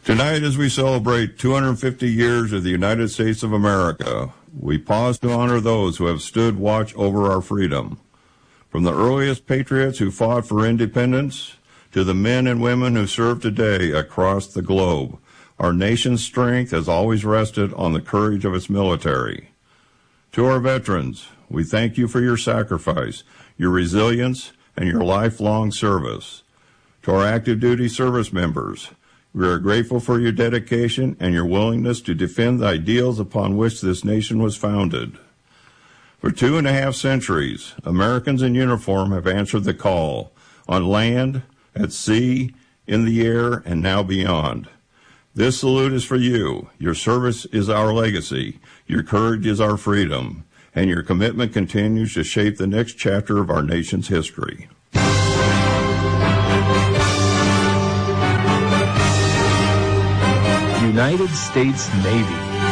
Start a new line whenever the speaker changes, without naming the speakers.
Tonight, as we celebrate 250 years of the United States of America, we pause to honor those who have stood watch over our freedom. From the earliest patriots who fought for independence to the men and women who serve today across the globe, our nation's strength has always rested on the courage of its military. To our veterans, we thank you for your sacrifice, your resilience, and your lifelong service. To our active duty service members, we are grateful for your dedication and your willingness to defend the ideals upon which this nation was founded. For 2.5 centuries, Americans in uniform have answered the call, on land, at sea, in the air, and now beyond. This salute is for you. Your service is our legacy. Your courage is our freedom. And your commitment continues to shape the next chapter of our nation's history.
United States Navy.